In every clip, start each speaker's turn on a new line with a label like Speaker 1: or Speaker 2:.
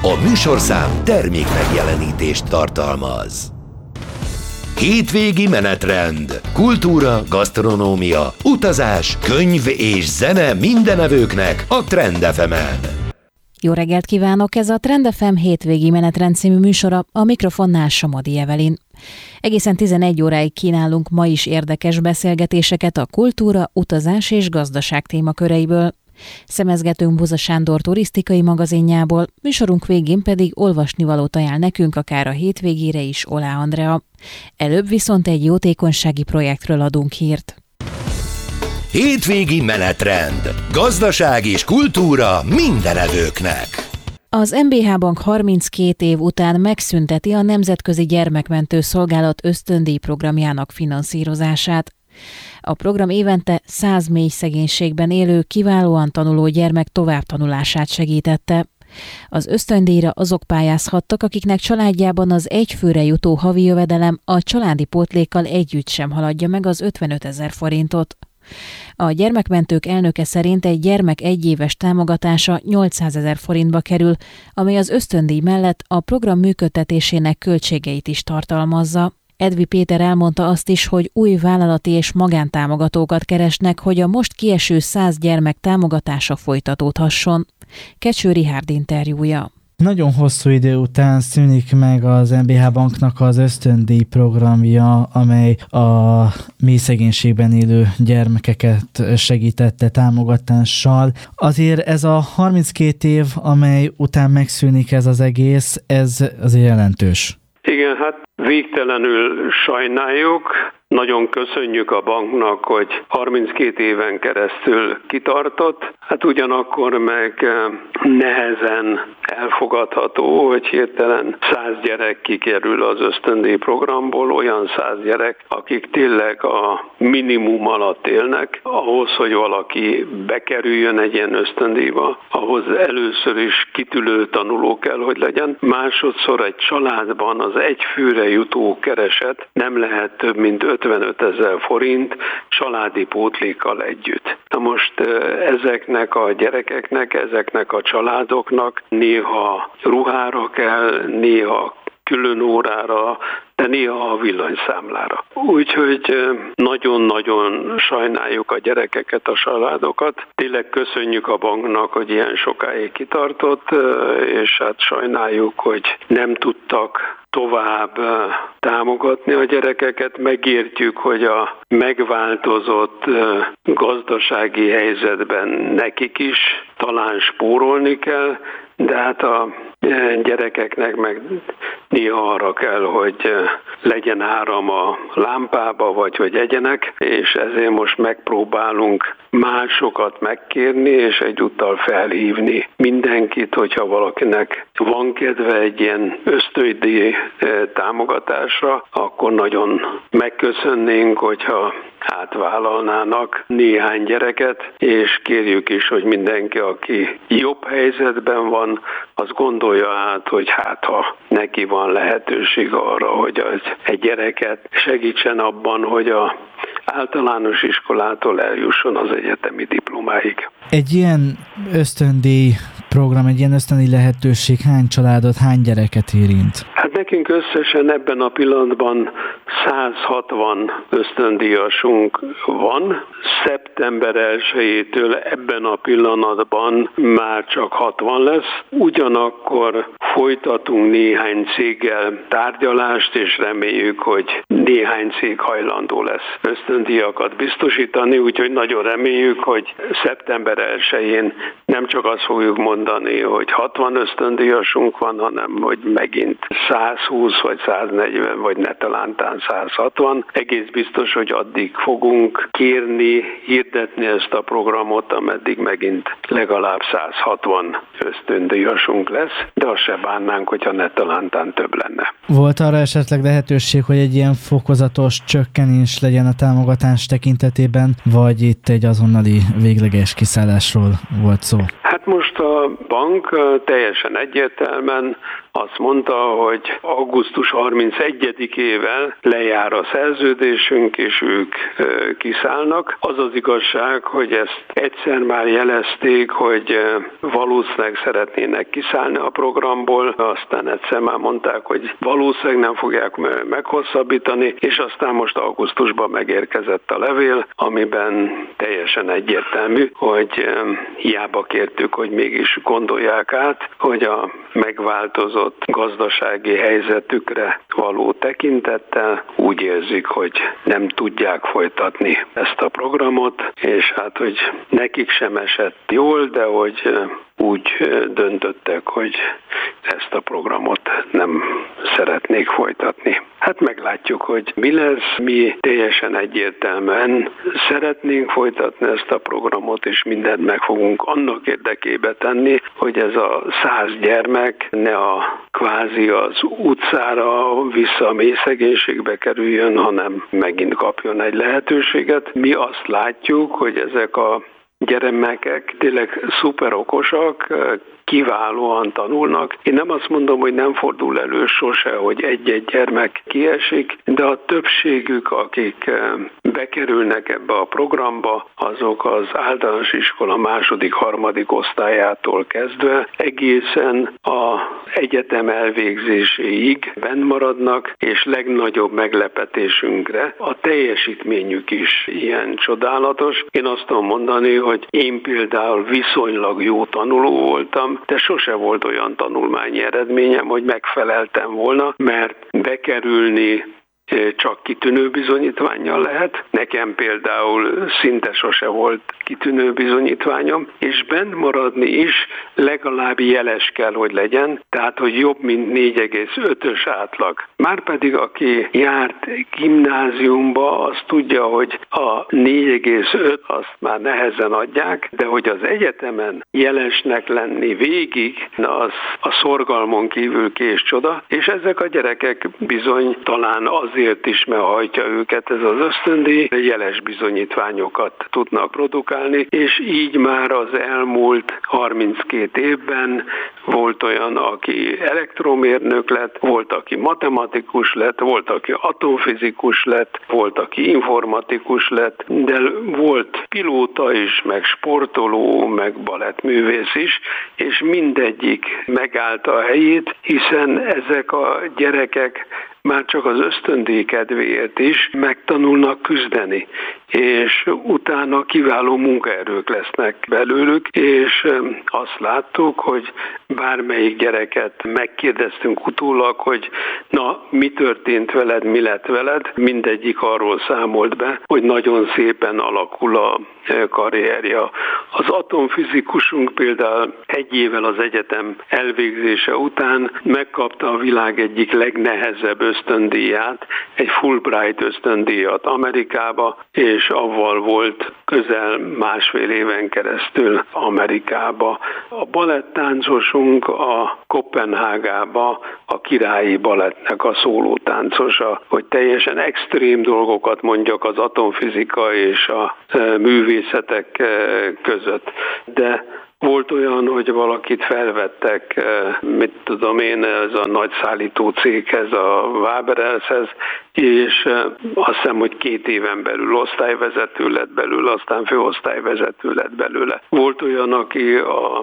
Speaker 1: A műsorszám termék megjelenítést tartalmaz. Hétvégi menetrend, kultúra, gasztronómia, utazás, könyv és zene mindenevőknek a Trend FM-en.
Speaker 2: Jó reggelt kívánok! Ez a Trend FM hétvégi menetrend című műsora, a mikrofonnál Somodi Evelyn. Egészen 11 óráig kínálunk ma is érdekes beszélgetéseket a kultúra, utazás és gazdaság témaköreiből. Szemezgetünk Buza Sándor turisztikai magazinjából, műsorunk végén pedig olvasnivalót ajánl nekünk akár a hétvégére is Olá Andrea. Előbb viszont egy jótékonysági projektről adunk hírt.
Speaker 1: Hétvégi menetrend. Gazdaság és kultúra mindenevőknek.
Speaker 2: Az MBH Bank 32 év után megszünteti a Nemzetközi Gyermekmentő Szolgálat ösztöndíj programjának finanszírozását. A program évente 100 mély szegénységben élő, kiválóan tanuló gyermek továbbtanulását segítette. Az ösztöndíjra azok pályázhattak, akiknek családjában az egyfőre jutó havi jövedelem a családi pótlékkal együtt sem haladja meg az 55 000 forintot. A gyermekmentők elnöke szerint egy gyermek egyéves támogatása 800 000 forintba kerül, amely az ösztöndíj mellett a program működtetésének költségeit is tartalmazza. Edvi Péter elmondta azt is, hogy új vállalati és magántámogatókat keresnek, hogy a most kieső 100 gyermek támogatása folytatódhasson. Kecső Richárd interjúja.
Speaker 3: Nagyon hosszú idő után szűnik meg az MBH Banknak az ösztöndíj programja, amely a mély szegénységben élő gyermekeket segítette támogatással. Azért ez a 32 év, amely után megszűnik ez az egész, ez azért jelentős.
Speaker 4: Igen, hát végtelenül sajnáljuk. Nagyon köszönjük a banknak, hogy 32 éven keresztül kitartott. Hát ugyanakkor meg nehezen elfogadható, hogy hirtelen 100 gyerek kikerül az ösztöndíj programból, olyan 100 gyerek, akik tényleg a minimum alatt élnek. Ahhoz, hogy valaki bekerüljön egy ilyen ösztöndíjba, ahhoz először is kitűnő tanuló kell, hogy legyen. Másodszor egy családban az egyfőre jutó kereset nem lehet több, mint 55 000 forint családi pótlékkal együtt. Na most ezeknek a gyerekeknek, ezeknek a családoknak néha ruhára kell, néha külön órára, de néha a villanyszámlára. Úgyhogy nagyon-nagyon sajnáljuk a gyerekeket, a családokat. Tényleg köszönjük a banknak, hogy ilyen sokáig kitartott, és hát sajnáljuk, hogy nem tudtak tovább támogatni a gyerekeket. Megértjük, hogy a megváltozott gazdasági helyzetben nekik is talán spórolni kell, de hát a gyerekeknek meg néha arra kell, hogy legyen áram a lámpába, vagy hogy egyenek, és ezért most megpróbálunk másokat megkérni, és egyúttal felhívni mindenkit, hogyha valakinek van kedve egy ilyen ösztöndíj támogatásra, akkor nagyon megköszönnénk, hogyha átvállalnának néhány gyereket, és kérjük is, hogy mindenki, aki jobb helyzetben van, az gondolja át, hogy hát ha neki van lehetőség arra, hogy egy gyereket segítsen abban, hogy a általános iskolától eljusson az egyetemi diplomáig.
Speaker 3: Egy ilyen ösztöndíj program, egy ilyen ösztöndíj lehetőség hány családot, hány gyereket érint?
Speaker 4: Hát nekünk összesen ebben a pillanatban 160 ösztöndíjasunk van. Szeptember 1-től ebben a pillanatban már csak 60 lesz. Ugyanakkor folytatunk néhány céggel tárgyalást, és reméljük, hogy néhány cég hajlandó lesz ösztöndíjakat biztosítani, úgyhogy nagyon reméljük, hogy szeptember 1-én nem csak azt fogjuk mondani, hogy 60 ösztöndíjasunk van, hanem hogy megint 120 vagy 140 vagy netalántán 160. Egész biztos, hogy addig fogunk kérni, hirdetni ezt a programot, ameddig megint legalább 160 ösztöndíjasunk lesz, de azt se bánnánk, hogyha netalántán több lenne.
Speaker 3: Volt arra esetleg lehetőség, hogy egy ilyen fokozatos csökkenés legyen a támogatás tekintetében, vagy itt egy azonnali végleges kiszállásról volt szó?
Speaker 4: Hát Hát most a bank teljesen egyértelműen azt mondta, hogy augusztus 31-ével lejár a szerződésünk, és ők kiszállnak. Az az igazság, hogy ezt egyszer már jelezték, hogy valószínűleg szeretnének kiszállni a programból, aztán egyszer már mondták, hogy valószínűleg nem fogják meghosszabbítani, és aztán most augusztusban megérkezett a levél, amiben teljesen egyértelmű, hogy hiába kértük, hogy mégis gondolják át, hogy a megváltozott gazdasági helyzetükre való tekintettel úgy érzik, hogy nem tudják folytatni ezt a programot, és hát, hogy nekik sem esett jól, de hogy úgy döntöttek, hogy ezt a programot nem szeretnék folytatni. Hát meglátjuk, hogy mi lesz. Mi teljesen egyértelműen szeretnénk folytatni ezt a programot, és mindent meg fogunk annak érdekébe tenni, hogy ez a 100 gyermek ne a kvázi az utcára vissza a mély szegénységbe kerüljön, hanem megint kapjon egy lehetőséget. Mi azt látjuk, hogy ezek a gyermekek tényleg szuper okosak, kiválóan tanulnak. Én nem azt mondom, hogy nem fordul elő sose, hogy egy-egy gyermek kiesik, de a többségük, akik bekerülnek ebbe a programba, azok az általános iskola második, harmadik osztályától kezdve egészen az egyetem elvégzéséig benn maradnak, és legnagyobb meglepetésünkre a teljesítményük is ilyen csodálatos. Én azt tudom mondani, hogy én például viszonylag jó tanuló voltam, de sose volt olyan tanulmányi eredményem, hogy megfeleltem volna, mert bekerülni csak kitűnő bizonyítvánnyal lehet. Nekem például szinte sose volt kitűnő bizonyítványom, és bent maradni is legalább jeles kell, hogy legyen, tehát hogy jobb, mint 4,5-ös átlag. Márpedig aki járt gimnáziumba, az tudja, hogy a 4,5 azt már nehezen adják, de hogy az egyetemen jelesnek lenni végig, az a szorgalmon kívül kés csoda, és ezek a gyerekek bizony talán azért is, mert hajtja őket ez az ösztöndíj, jeles bizonyítványokat tudnak produkálni, és így már az elmúlt 32 évben volt olyan, aki elektromérnök lett, volt, aki matematikus lett, volt, aki atomfizikus lett, volt, aki informatikus lett, de volt pilóta is, meg sportoló, meg balettművész is, és mindegyik megállta a helyét, hiszen ezek a gyerekek már csak az ösztöndíj kedvéért is megtanulnak küzdeni, és utána kiváló munkaerők lesznek belőlük, és azt láttuk, hogy bármelyik gyereket megkérdeztünk utólag, hogy na, mi történt veled, mi lett veled, mindegyik arról számolt be, hogy nagyon szépen alakul a karrierje. Az atomfizikusunk például egy évvel az egyetem elvégzése után megkapta a világ egyik legnehezebb ösztöndíját, egy Fulbright ösztöndíjat Amerikába, és avval volt közel másfél éven keresztül Amerikába. A balettáncosunk a Koppenhágába a királyi balettnek a szólótáncosa, hogy teljesen extrém dolgokat mondjak az atomfizika és a művészetek között. De volt olyan, hogy valakit felvettek, mit tudom én, ez a nagy szállító céghez, a Waberelshez, és azt hiszem, hogy 2 éven belül osztályvezető lett belőle, aztán főosztályvezető lett belőle. Volt olyan, aki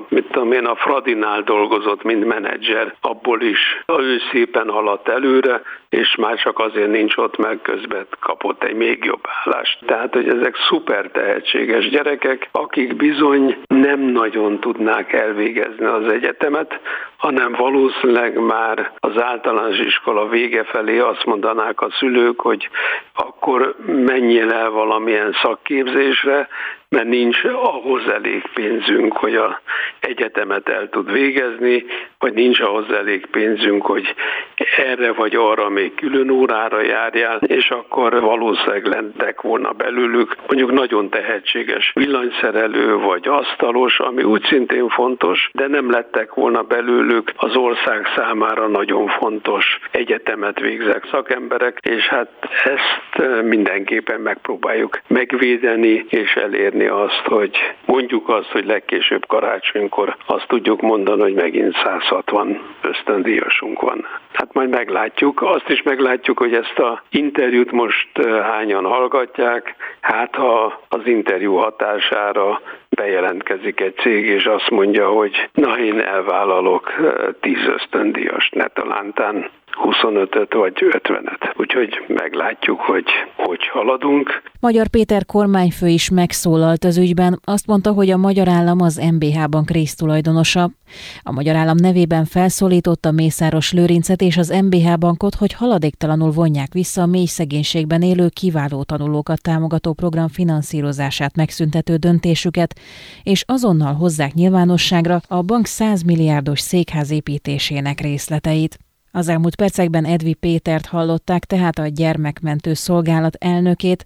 Speaker 4: a Fradinál dolgozott, mint menedzser, abból is ő szépen haladt előre, és már csak azért nincs ott, mert közben kapott egy még jobb állást. Tehát, hogy ezek szuper tehetséges gyerekek, akik bizony nem nagyon tudnák elvégezni az egyetemet, hanem valószínűleg már az általános iskola vége felé azt mondanák a szülők, hogy akkor menjél el valamilyen szakképzésre, mert nincs ahhoz elég pénzünk, hogy az egyetemet el tud végezni, vagy nincs ahhoz elég pénzünk, hogy erre vagy arra még külön órára járjál, és akkor valószínűleg lettek volna belőlük mondjuk nagyon tehetséges villanyszerelő vagy asztalos, ami úgy szintén fontos, de nem lettek volna belőlük belőlük az ország számára nagyon fontos egyetemet végzett szakemberek, és hát ezt mindenképpen megpróbáljuk megvédeni és elérni azt, hogy mondjuk azt, hogy legkésőbb karácsonykor azt tudjuk mondani, hogy megint 160 ösztöndíjasunk van. Hát majd meglátjuk. Azt is meglátjuk, hogy ezt a interjút most hányan hallgatják. Hát ha az interjú hatására bejelentkezik egy cég, és azt mondja, hogy na, én elvállalok 10 ösztöndíjast, ne talántán 25-öt vagy 50-et. Úgyhogy meglátjuk, hogy haladunk.
Speaker 2: Magyar Péter kormányfő is megszólalt az ügyben. Azt mondta, hogy a magyar állam az MBH Bank résztulajdonosa. A magyar állam nevében felszólította Mészáros Lőrincet és az MBH Bankot, hogy haladéktalanul vonják vissza a mély szegénységben élő kiváló tanulókat támogató program finanszírozását megszüntető döntésüket, és azonnal hozzák nyilvánosságra a bank 100 milliárdos székház építésének részleteit. Az elmúlt percekben Edvi Pétert hallották, tehát a Gyermekmentő Szolgálat elnökét.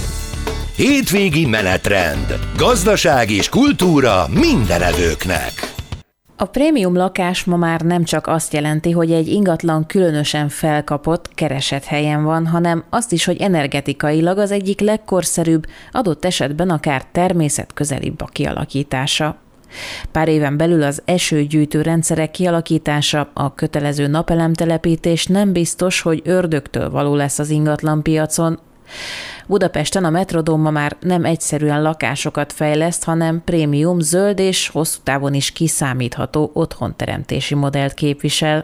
Speaker 1: Hétvégi menetrend. Gazdaság és kultúra mindenevőknek.
Speaker 2: A prémium lakás ma már nem csak azt jelenti, hogy egy ingatlan különösen felkapott, keresett helyen van, hanem azt is, hogy energetikailag az egyik legkorszerűbb, adott esetben akár természetközelibb a kialakítása. Pár éven belül az esőgyűjtő rendszerek kialakítása, a kötelező napelemtelepítés nem biztos, hogy ördögtől való lesz az ingatlanpiacon. Budapesten a Metrodome ma már nem egyszerűen lakásokat fejleszt, hanem prémium, zöld és hosszú távon is kiszámítható otthonteremtési modellt képvisel.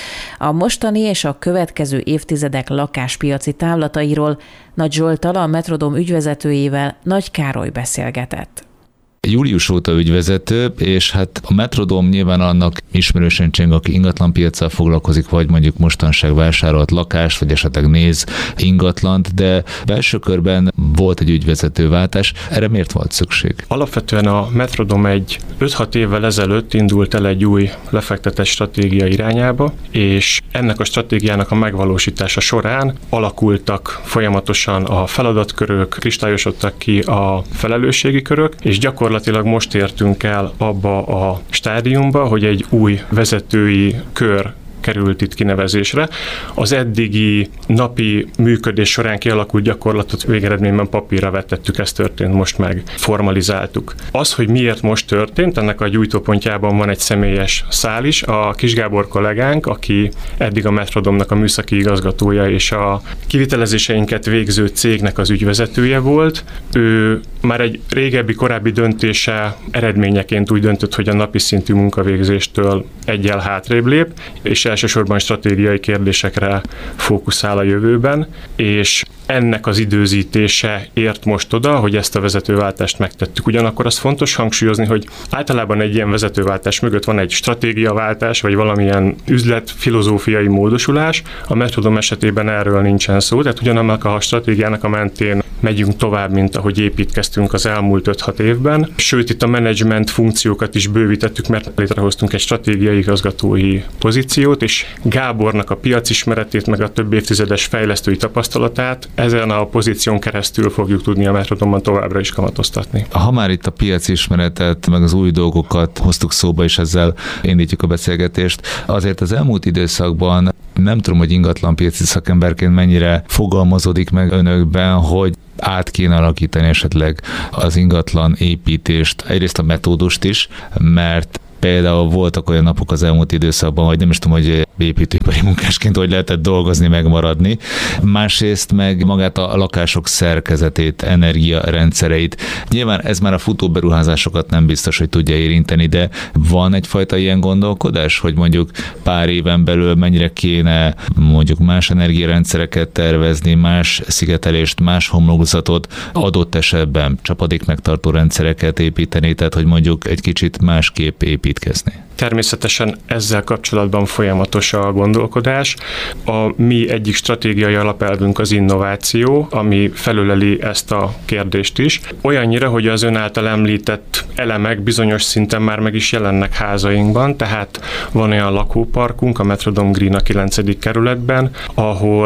Speaker 2: A mostani és a következő évtizedek lakáspiaci távlatairól Nagy Zsolttal, a Metrodome ügyvezetőjével Nagy Károly beszélgetett.
Speaker 5: Július óta ügyvezető, és hát a Metrodome nyilván annak ismerősen cseng, aki ingatlanpiaccal foglalkozik, vagy mondjuk mostanság vásárolt lakást, vagy esetleg néz ingatlant, de belső körben volt egy ügyvezetőváltás. Erre miért volt szükség?
Speaker 6: Alapvetően a Metrodome egy 5-6 évvel ezelőtt indult el egy új lefektetett stratégia irányába, és ennek a stratégiának a megvalósítása során alakultak folyamatosan a feladatkörök, kristályosodtak ki a felelősségi körök, és gyakorlatilag most értünk el abba a stádiumba, hogy egy új vezetői kör került itt kinevezésre. Az eddigi napi működés során kialakult gyakorlatot végeredményben papírra vetettük, ez történt, most meg formalizáltuk. Az, hogy miért most történt, ennek a gyújtópontjában van egy személyes szál is. A Kis Gábor kollégánk, aki eddig a Metrodome-nak a műszaki igazgatója és a kivitelezéseinket végző cégnek az ügyvezetője volt. Ő már egy korábbi döntése eredményeként úgy döntött, hogy a napi szintű munkavégzéstől eggyel hátrébb lép, és elsősorban stratégiai kérdésekre fókuszál a jövőben, és ennek az időzítése ért most oda, hogy ezt a vezetőváltást megtettük. Ugyanakkor az fontos hangsúlyozni, hogy általában egy ilyen vezetőváltás mögött van egy stratégiaváltás, vagy valamilyen üzletfilozófiai módosulás. A Metrodome esetében erről nincsen szó, tehát ugyanannak a stratégiának a mentén megyünk tovább, mint ahogy építkeztünk az elmúlt 5-6 évben. Sőt, itt a menedzsment funkciókat is bővítettük, mert létrehoztunk egy stratégiai igazgatói pozíciót, és Gábornak a piacismeretét, meg a több évtizedes fejlesztői tapasztalatát ezen a pozíción keresztül fogjuk tudni a Metrodome-ban továbbra is kamatoztatni.
Speaker 5: Ha már itt a piacismeretet, meg az új dolgokat hoztuk szóba, és ezzel indítjuk a beszélgetést, azért az elmúlt időszakban nem tudom, hogy ingatlanpiaci szakemberként mennyire fogalmazódik meg önökben, hogy át kéne alakítani esetleg az ingatlan építést, egyrészt a metódust is, mert például voltak olyan napok az elmúlt időszakban, hogy nem is tudom, hogy építőipari munkásként hogy lehetett dolgozni, megmaradni. Másrészt meg magát a lakások szerkezetét, energiarendszereit. Nyilván ez már a futó beruházásokat nem biztos, hogy tudja érinteni, de van egyfajta ilyen gondolkodás, hogy mondjuk pár éven belül mennyire kéne mondjuk más energiarendszereket tervezni, más szigetelést, más homlokzatot, adott esetben csapadékmegtartó rendszereket építeni, tehát hogy mondjuk egy kicsit másképp építkezni.
Speaker 6: Természetesen ezzel kapcsolatban folyamatos a gondolkodás. A mi egyik stratégiai alapelvünk az innováció, ami felöleli ezt a kérdést is. Olyannyira, hogy az ön által említett elemek bizonyos szinten már meg is jelennek házainkban, tehát van olyan lakóparkunk a Metrodome Green a 9. kerületben, ahol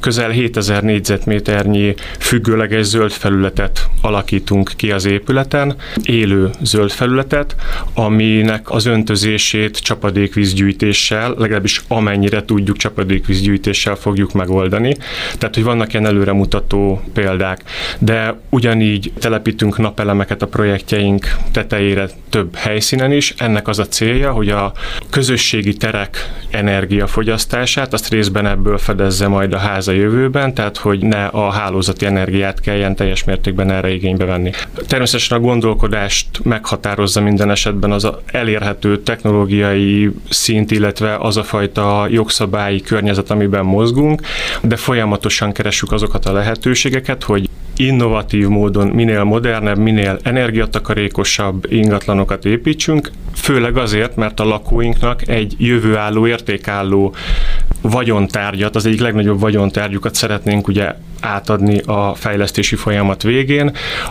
Speaker 6: közel 7000 négyzetméternyi függőleges zöld felületet alakítunk ki az épületen, élő zöld felületet, aminek az öntözését csapadékvízgyűjtéssel, legalábbis amennyire tudjuk, csapadékvízgyűjtéssel fogjuk megoldani. Tehát, hogy vannak ilyen előremutató példák, de ugyanígy telepítünk napelemeket a projektjeink tetejére több helyszínen is. Ennek az a célja, hogy a közösségi terek energiafogyasztását, azt részben ebből fedezze majd a ház a jövőben, tehát hogy ne a hálózati energiát kelljen teljes mértékben erre igénybe venni. Természetesen a gondolkodást meghatározza minden esetben az elérhető technológiai szint, illetve az a fajta jogszabályi környezet, amiben mozgunk, de folyamatosan keressük azokat a lehetőségeket, hogy innovatív módon minél modernebb, minél energiatakarékosabb ingatlanokat építsünk, főleg azért, mert a lakóinknak egy jövőálló, értékálló vagyontárgyat, az egyik legnagyobb vagyontárgyukat szeretnénk ugye átadni a fejlesztési folyamat végén,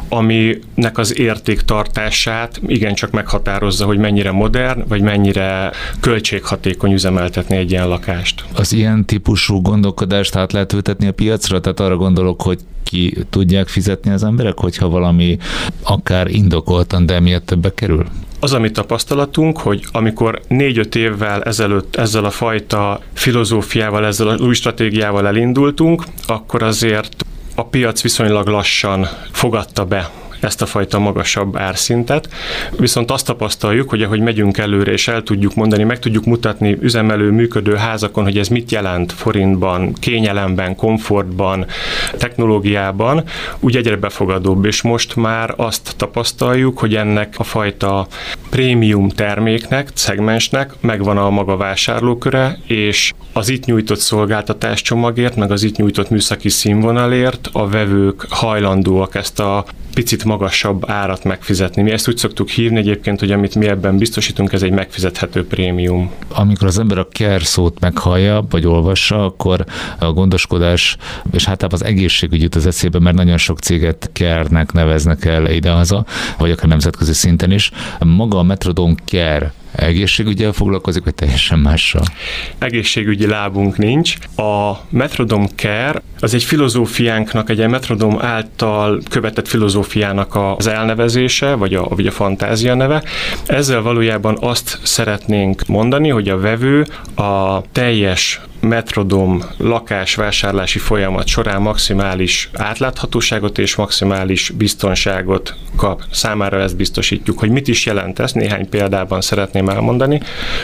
Speaker 6: aminek az értéktartását igencsak meghatározza, hogy mennyire modern, vagy mennyire költséghatékony üzemeltetni egy ilyen lakást.
Speaker 5: Az ilyen típusú gondolkodást át lehet ültetni a piacra? Tehát arra gondolok, hogy ki tudják fizetni az emberek, hogyha valami akár indokoltan, de miatt többbe kerül?
Speaker 6: Az a mi tapasztalatunk, hogy amikor 4-5 évvel ezelőtt ezzel a fajta filozófiával, ezzel az új stratégiával elindultunk, akkor azért a piac viszonylag lassan fogadta be ezt a fajta magasabb árszintet. Viszont azt tapasztaljuk, hogy ahogy megyünk előre, és el tudjuk mondani, meg tudjuk mutatni üzemelő, működő házakon, hogy ez mit jelent forintban, kényelemben, komfortban, technológiában, úgy egyre befogadóbb, és most már azt tapasztaljuk, hogy ennek a fajta prémium terméknek, szegmensnek megvan a maga vásárlóköre, és az itt nyújtott szolgáltatáscsomagért, meg az itt nyújtott műszaki színvonalért a vevők hajlandóak ezt a picit magasabb árat megfizetni. Mi ezt úgy szoktuk hívni egyébként, hogy amit mi ebben biztosítunk, ez egy megfizethető prémium.
Speaker 5: Amikor az ember a care szót meghallja, vagy olvassa, akkor a gondoskodás, és általában az egészségügy jut az eszébe, mert nagyon sok céget care-nek neveznek el idehaza, vagy akár nemzetközi szinten is. Maga a Metrodome Care egészségügyel foglalkozik, vagy teljesen mással?
Speaker 6: Egészségügyi lábunk nincs. A Metrodome Care az egy filozófiánknak, egy Metrodome által követett filozófiának az elnevezése, vagy a fantázia neve. Ezzel valójában azt szeretnénk mondani, hogy a vevő a teljes Metrodome lakásvásárlási folyamat során maximális átláthatóságot és maximális biztonságot kap. Számára ezt biztosítjuk. Hogy mit is jelent ez? Néhány példában szeretném elmondani.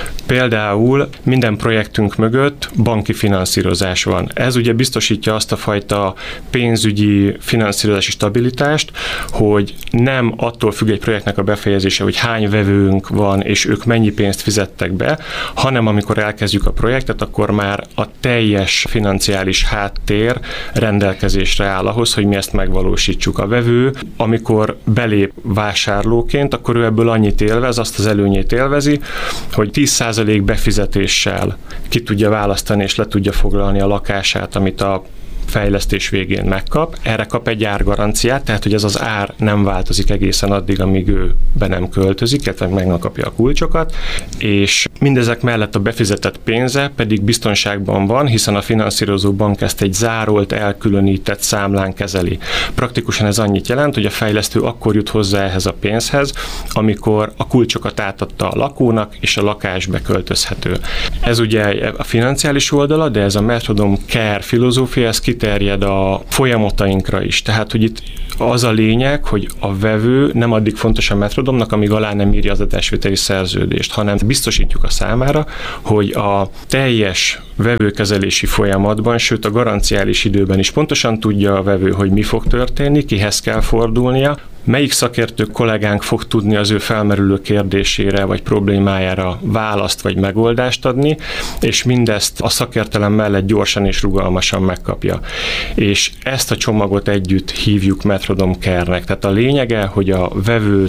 Speaker 6: Például minden projektünk mögött banki finanszírozás van. Ez ugye biztosítja azt a fajta pénzügyi finanszírozási stabilitást, hogy nem attól függ egy projektnek a befejezése, hogy hány vevőnk van, és ők mennyi pénzt fizettek be, hanem amikor elkezdjük a projektet, akkor már a teljes financiális háttér rendelkezésre áll ahhoz, hogy mi ezt megvalósítsuk. A vevő, amikor belép vásárlóként, akkor ő ebből annyit élvez, azt az előnyét élvezi, hogy 10% befizetéssel ki tudja választani és le tudja foglalni a lakását, amit a fejlesztés végén megkap, erre kap egy árgaranciát, tehát hogy ez az ár nem változik egészen addig, amíg ő be nem költözik, illetve megkapja a kulcsokat, és mindezek mellett a befizetett pénze pedig biztonságban van, hiszen a finanszírozó bank ezt egy zárolt, elkülönített számlán kezeli. Praktikusan ez annyit jelent, hogy a fejlesztő akkor jut hozzá ehhez a pénzhez, amikor a kulcsokat átadta a lakónak, és a lakás beköltözhető. Ez ugye a financiális oldala, de ez a Metrodome Care filozófia, ez kiterjed a folyamatainkra is. Tehát, hogy itt az a lényeg, hogy a vevő nem addig fontos a Metrodomnak, amíg alá nem írja az adásvételi szerződést, hanem biztosítjuk a számára, hogy a teljes vevőkezelési folyamatban, sőt a garanciális időben is pontosan tudja a vevő, hogy mi fog történni, kihez kell fordulnia, melyik szakértő kollégánk fog tudni az ő felmerülő kérdésére vagy problémájára választ vagy megoldást adni, és mindezt a szakértelem mellett gyorsan és rugalmasan megkapja. És ezt a csomagot együtt hívjuk Metrodome Care-nek. Tehát a lényege, hogy a vevőt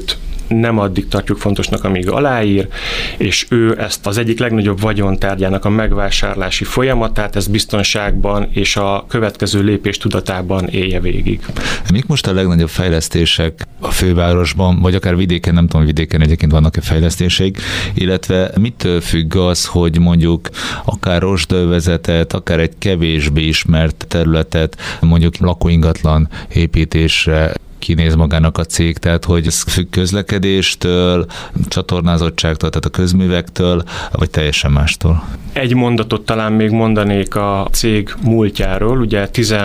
Speaker 6: nem addig tartjuk fontosnak, amíg aláír, és ő ezt az egyik legnagyobb vagyontárgyának a megvásárlási folyamatát, ezt biztonságban és a következő lépés tudatában élje végig.
Speaker 5: Mik most a legnagyobb fejlesztések a fővárosban, vagy akár vidéken, nem tudom, vidéken egyébként vannak-e fejlesztéseik, illetve mitől függ az, hogy mondjuk akár rozsdaövezetet, akár egy kevésbé ismert területet, mondjuk lakóingatlan építésre kinéz magának a cég, tehát hogy ez függ közlekedéstől, csatornázottságtól, tehát a közművektől, vagy teljesen mástól?
Speaker 6: Egy mondatot talán még mondanék a cég múltjáról. Ugye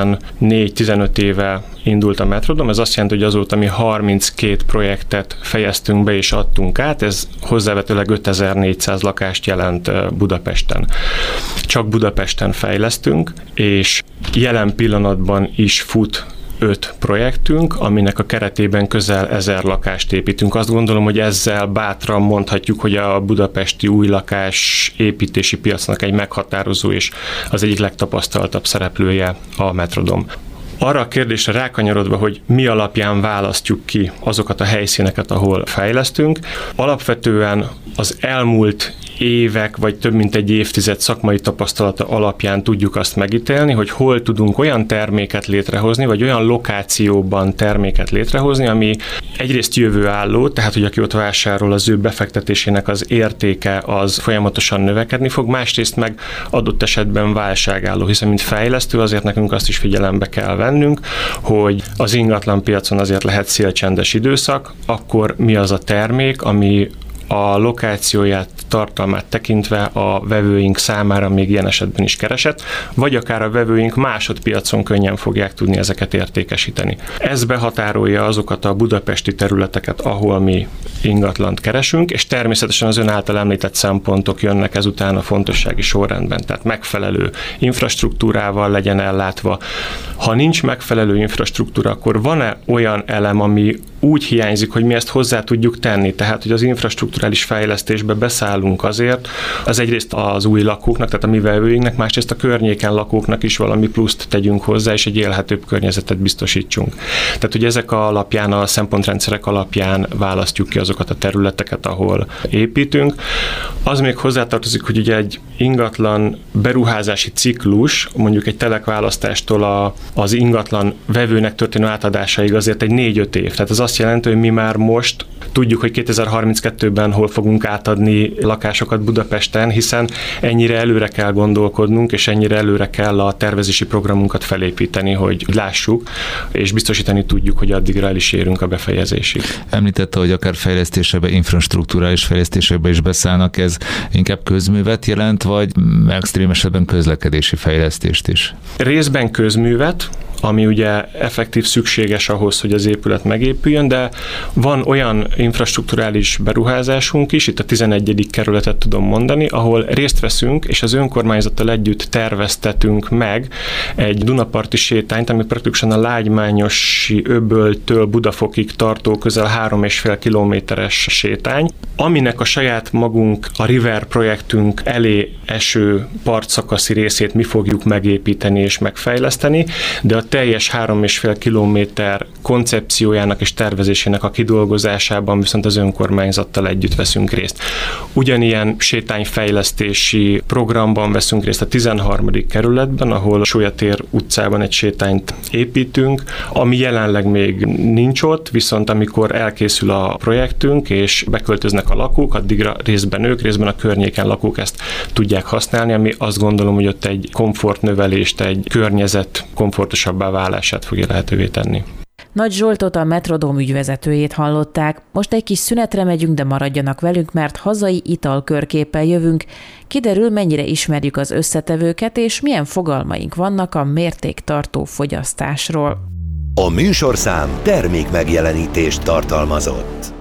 Speaker 6: 14-15 éve indult a Metrodom, ez azt jelenti, hogy azóta mi 32 projektet fejeztünk be és adtunk át, ez hozzávetőleg 5400 lakást jelent Budapesten. Csak Budapesten fejlesztünk, és jelen pillanatban is fut 5 projektünk, aminek a keretében közel 1000 lakást építünk. Azt gondolom, hogy ezzel bátran mondhatjuk, hogy a budapesti új lakás építési piacnak egy meghatározó és az egyik legtapasztaltabb szereplője a Metrodom. Arra a kérdésre rákanyarodva, hogy mi alapján választjuk ki azokat a helyszíneket, ahol fejlesztünk, alapvetően az elmúlt évek, vagy több mint egy évtized szakmai tapasztalata alapján tudjuk azt megítélni, hogy hol tudunk olyan terméket létrehozni, vagy olyan lokációban terméket létrehozni, ami egyrészt jövőálló, tehát hogy aki ott vásárol, az ő befektetésének az értéke az folyamatosan növekedni fog, másrészt meg adott esetben válságálló, hiszen mint fejlesztő azért nekünk azt is figyelembe kell vennünk, hogy az ingatlan piacon azért lehet szélcsendes időszak, akkor mi az a termék, ami a lokációját, tartalmát tekintve a vevőink számára még ilyen esetben is keresett, vagy akár a vevőink másodpiacon könnyen fogják tudni ezeket értékesíteni. Ez behatárolja azokat a budapesti területeket, ahol mi ingatlant keresünk, és természetesen az ön által említett szempontok jönnek ezután a fontossági sorrendben, tehát megfelelő infrastruktúrával legyen ellátva. Ha nincs megfelelő infrastruktúra, akkor van-e olyan elem, ami úgy hiányzik, hogy mi ezt hozzá tudjuk tenni, tehát hogy az infrastrukturális fejlesztésbe beszállunk azért, az egyrészt az új lakóknak, tehát a mi vevőinknek, másrészt a környéken lakóknak is valami pluszt tegyünk hozzá, és egy élhetőbb környezetet biztosítsunk. Tehát, hogy ezek alapján, a szempontrendszerek alapján választjuk ki azokat a területeket, ahol építünk. Az még hozzátartozik, hogy ugye egy ingatlan beruházási ciklus, mondjuk egy telekválasztástól az ingatlan vevőnek történő átadásáig azért egy 4-5 év. Tehát ez azt jelenti, hogy mi már most tudjuk, hogy 2032-ben hol fogunk átadni lakásokat Budapesten, hiszen ennyire előre kell gondolkodnunk, és ennyire előre kell a tervezési programunkat felépíteni, hogy lássuk, és biztosítani tudjuk, hogy addigra el is érünk a befejezésig.
Speaker 5: Említette, hogy akár fejlesztésebe, infrastruktúrális fejlesztésebe is beszállnak, ez inkább közművet jelent, vagy extrém esetben közlekedési fejlesztést is? Részben
Speaker 6: közművet, ami ugye effektív szükséges ahhoz, hogy az épület megépüljön, de van olyan infrastrukturális beruházásunk is, itt a 11. kerületet tudom mondani, ahol részt veszünk, és az önkormányzattal együtt terveztetünk meg egy Dunaparti sétányt, ami praktikusan a Lágymányosi öböltől Budafokig tartó közel 3,5 kilométeres sétány, aminek a saját magunk, a River projektünk elé eső partszakaszi részét mi fogjuk megépíteni és megfejleszteni, de a teljes 3,5 kilométer koncepciójának és tervezésének a kidolgozásában viszont az önkormányzattal együtt veszünk részt. Ugyanilyen sétányfejlesztési programban veszünk részt a 13. kerületben, ahol Sólyatér utcában egy sétányt építünk, ami jelenleg még nincs ott, viszont amikor elkészül a projektünk és beköltöznek a lakók, addigra részben ők, részben a környéken lakók ezt tudják használni, ami azt gondolom, hogy ott egy komfortnövelést, egy környezet komfortosabbá válását fogja lehetővé tenni.
Speaker 2: Nagy Zsoltot, a Metrodom ügyvezetőjét hallották. Most egy kis szünetre megyünk, de maradjanak velünk, mert hazai italkörképpel jövünk. Kiderül, mennyire ismerjük az összetevőket, és milyen fogalmaink vannak a mértéktartó fogyasztásról.
Speaker 1: A műsorszám termékmegjelenítést tartalmazott.